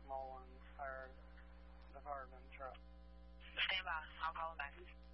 Mullins Fire Department truck. Stand by. I'll call him back.